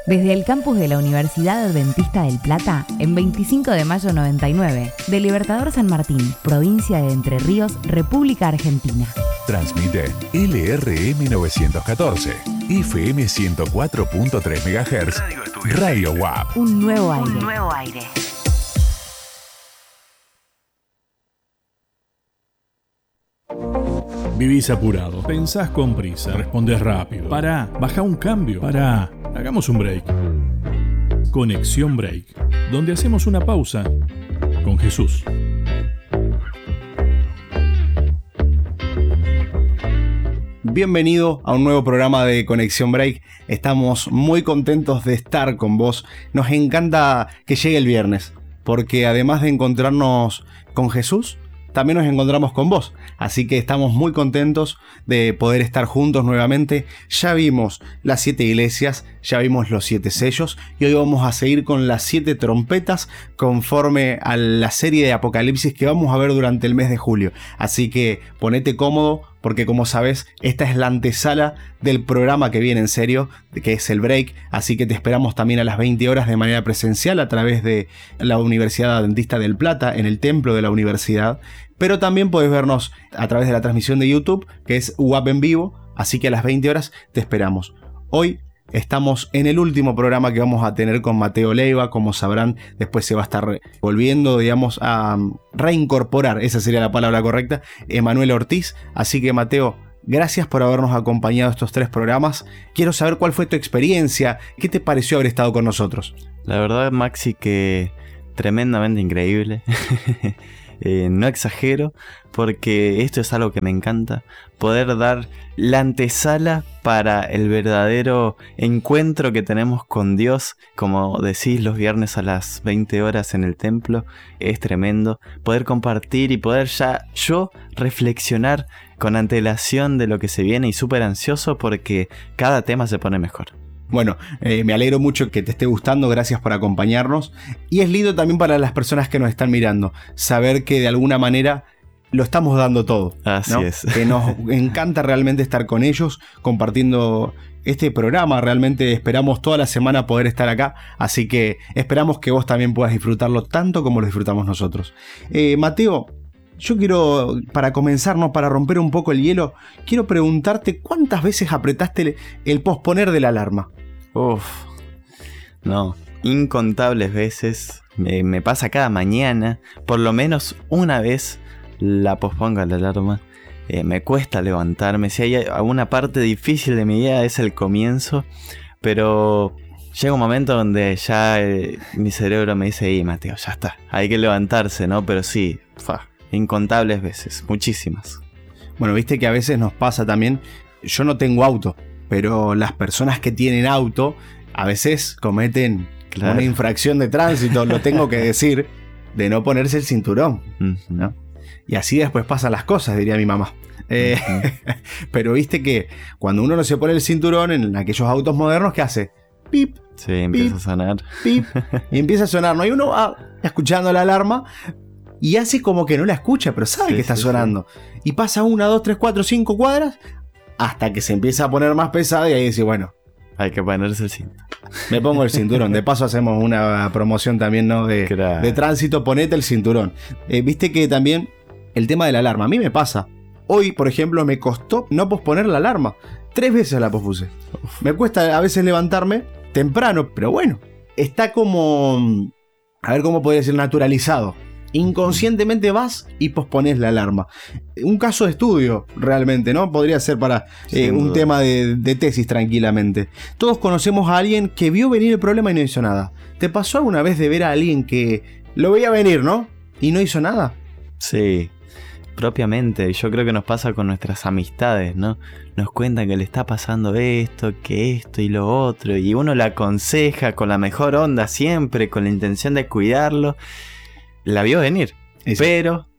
Desde el campus de la Universidad Adventista del Plata, en 25 de mayo 99, de Libertador San Martín, provincia de Entre Ríos, República Argentina. Transmite LRM 914, FM 104.3 MHz, Radio WAP. Un nuevo aire. Vivís apurado, pensás con prisa, respondés rápido. Pará, baja un cambio. Pará, hagamos un break. Conexión Break, donde hacemos una pausa con Jesús. Bienvenido a un nuevo programa de Conexión Break. Estamos muy contentos de estar con vos. Nos encanta que llegue el viernes, porque además de encontrarnos con Jesús, también nos encontramos con vos. Así que estamos muy contentos de poder estar juntos nuevamente. Ya vimos las 7 iglesias, ya vimos los 7 sellos y hoy vamos a seguir con las 7 trompetas conforme a la serie de Apocalipsis que vamos a ver durante el mes de julio. Así que ponete cómodo, porque como sabes, esta es la antesala del programa que viene en serio, que es el Break. Así que te esperamos también a las 20 horas de manera presencial a través de la Universidad Adventista del Plata, en el templo de la universidad. Pero también podés vernos a través de la transmisión de YouTube, que es WAP en vivo. Así que a las 20 horas te esperamos. Hoy estamos en el último programa que vamos a tener con Mateo Leiva. Como sabrán, después se va a estar volviendo, digamos, a reincorporar, esa sería la palabra correcta, Emanuel Ortiz. Así que, Mateo, gracias por habernos acompañado estos 3 programas. Quiero saber cuál fue tu experiencia, qué te pareció haber estado con nosotros. La verdad, Maxi, que tremendamente increíble. No exagero, porque esto es algo que me encanta, poder dar la antesala para el verdadero encuentro que tenemos con Dios, como decís, los viernes a las 20 horas en el templo. Es tremendo poder compartir y poder ya yo reflexionar con antelación de lo que se viene, y súper ansioso porque cada tema se pone mejor. Bueno, me alegro mucho que te esté gustando, gracias por acompañarnos. Y es lindo también para las personas que nos están mirando, saber que de alguna manera lo estamos dando todo. Así ¿no? es. Que nos encanta realmente estar con ellos, compartiendo este programa. Realmente esperamos toda la semana poder estar acá, así que esperamos que vos también puedas disfrutarlo tanto como lo disfrutamos nosotros. Mateo, yo quiero, para comenzar, ¿no? Para romper un poco el hielo, quiero preguntarte cuántas veces apretaste el posponer de la alarma. No, incontables veces. Me pasa cada mañana, por lo menos una vez la pospongo la alarma. Me cuesta levantarme. Si hay alguna parte difícil de mi día es el comienzo, pero llega un momento donde ya mi cerebro me dice, Mateo, ya está, hay que levantarse, ¿no? Pero sí, incontables veces, muchísimas. Bueno, viste que a veces nos pasa también, yo no tengo auto, pero las personas que tienen auto a veces cometen una infracción de tránsito, lo tengo que decir, de no ponerse el cinturón, ¿no? Y así después pasan las cosas, diría mi mamá. Pero viste que cuando uno no se pone el cinturón en aquellos autos modernos, ¿qué hace? Pip. Sí, empieza a sonar. Pip. Y empieza a sonar, ¿no? Y uno va escuchando la alarma y hace como que no la escucha, pero sabe que está sonando. Sí. Y pasa 1, 2, 3, 4, 5 cuadras hasta que se empieza a poner más pesada y ahí dice, bueno, hay que ponerse el cinturón. Me pongo el cinturón. De paso hacemos una promoción también, ¿no? De tránsito, ponete el cinturón. Viste que también el tema de la alarma, a mí me pasa. Hoy, por ejemplo, me costó no posponer la alarma. 3 veces la pospuse. Me cuesta a veces levantarme temprano, pero bueno, está como, a ver cómo podría decir, naturalizado. Inconscientemente vas y pospones la alarma. Un caso de estudio, realmente, ¿no? Podría ser para un tema de tesis tranquilamente. Todos conocemos a alguien que vio venir el problema y no hizo nada. ¿Te pasó alguna vez de ver a alguien que lo veía venir, ¿no? Y no hizo nada? Sí, propiamente. Yo creo que nos pasa con nuestras amistades, ¿no? Nos cuentan que le está pasando esto, que esto y lo otro. Y uno le aconseja con la mejor onda siempre, con la intención de cuidarlo. La vio venir, pero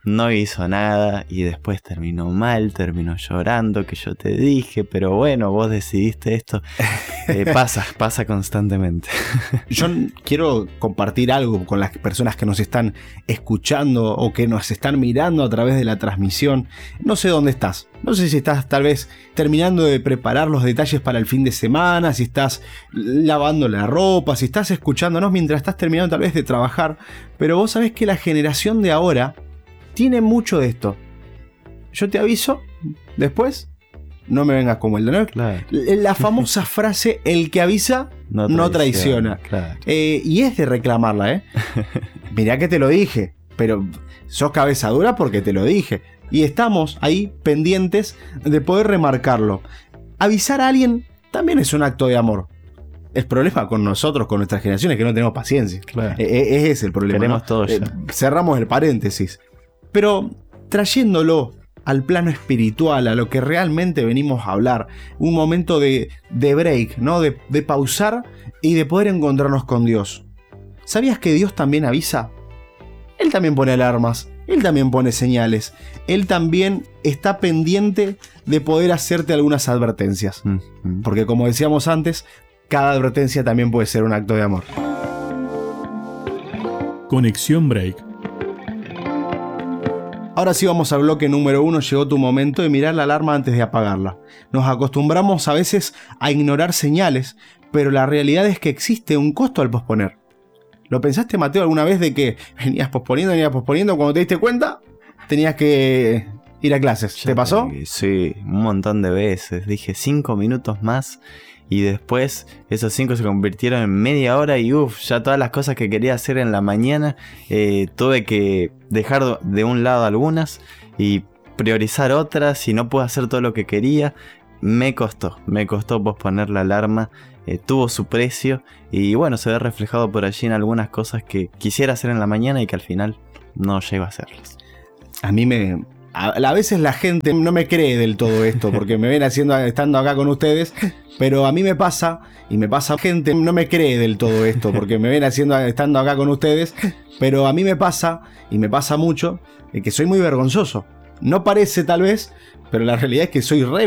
no hizo nada y después terminó mal, terminó llorando, que yo te dije, pero bueno, vos decidiste esto. Pasa constantemente. Yo quiero compartir algo con las personas que nos están escuchando o que nos están mirando a través de la transmisión. No sé dónde estás. No sé si estás tal vez terminando de preparar los detalles para el fin de semana, si estás lavando la ropa, si estás escuchándonos mientras estás terminando tal vez de trabajar. Pero vos sabés que la generación de ahora tiene mucho de esto. Yo te aviso, después no me vengas como el de nuevo. Claro. La famosa frase, el que avisa no traiciona. Claro. Y es de reclamarla, Mirá que te lo dije, pero sos cabeza dura porque te lo dije. Y estamos ahí pendientes de poder remarcarlo. Avisar a alguien también es un acto de amor. El problema con nosotros, con nuestras generaciones, es que no tenemos paciencia. Claro. Ese es el problema. Queremos todo ya. Cerramos el paréntesis. Pero trayéndolo al plano espiritual, a lo que realmente venimos a hablar, un momento de break, ¿no? De pausar y de poder encontrarnos con Dios. ¿Sabías que Dios también avisa? Él también pone alarmas, Él también pone señales, Él también está pendiente de poder hacerte algunas advertencias. Porque como decíamos antes, cada advertencia también puede ser un acto de amor. Conexión Break. Ahora sí vamos al bloque número 1. Llegó tu momento de mirar la alarma antes de apagarla. Nos acostumbramos a veces a ignorar señales, pero la realidad es que existe un costo al posponer. ¿Lo pensaste, Mateo, alguna vez de que venías posponiendo, cuando te diste cuenta tenías que ir a clases? ¿Te pasó? Sí, un montón de veces. Dije 5 minutos más y después esos 5 se convirtieron en media hora y ya todas las cosas que quería hacer en la mañana tuve que dejar de un lado algunas y priorizar otras y no pude hacer todo lo que quería. Me costó posponer la alarma, tuvo su precio y bueno, se ve reflejado por allí en algunas cosas que quisiera hacer en la mañana y que al final no llego a hacerlas. A veces la gente no me cree del todo esto porque me ven estando acá con ustedes, pero a mí me pasa, y me pasa gente no me cree del todo esto porque me ven estando acá con ustedes, pero a mí me pasa, y me pasa mucho, que soy muy vergonzoso. No parece tal vez, pero la realidad es que soy re